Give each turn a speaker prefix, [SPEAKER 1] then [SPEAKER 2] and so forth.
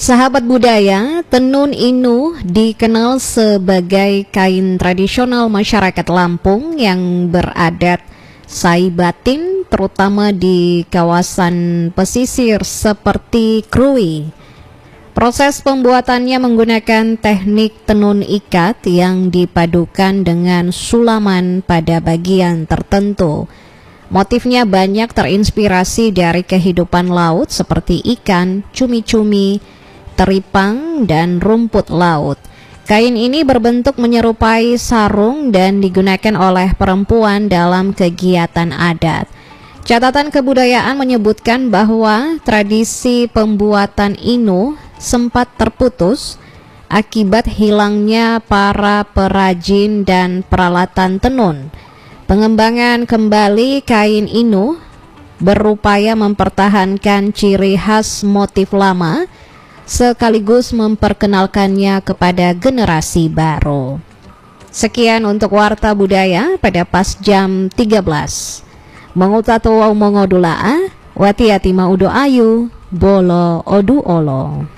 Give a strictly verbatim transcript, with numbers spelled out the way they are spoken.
[SPEAKER 1] Sahabat budaya, tenun inu dikenal sebagai kain tradisional masyarakat Lampung yang beradat Saibatin, terutama di kawasan pesisir seperti Krui. Proses pembuatannya menggunakan teknik tenun ikat yang dipadukan dengan sulaman pada bagian tertentu. Motifnya banyak terinspirasi dari kehidupan laut seperti ikan, cumi-cumi, teripang, dan rumput laut. Kain ini berbentuk menyerupai sarung dan digunakan oleh perempuan dalam kegiatan adat. Catatan kebudayaan menyebutkan bahwa tradisi pembuatan inu sempat terputus akibat hilangnya para perajin dan peralatan tenun. Pengembangan kembali kain inu berupaya mempertahankan ciri khas motif lama sekaligus memperkenalkannya kepada generasi baru. Sekian untuk Warta Budaya pada pas jam tiga belas. Mengutatu wau mongodulaa, wati ati maudo ayu, bolo odu olo.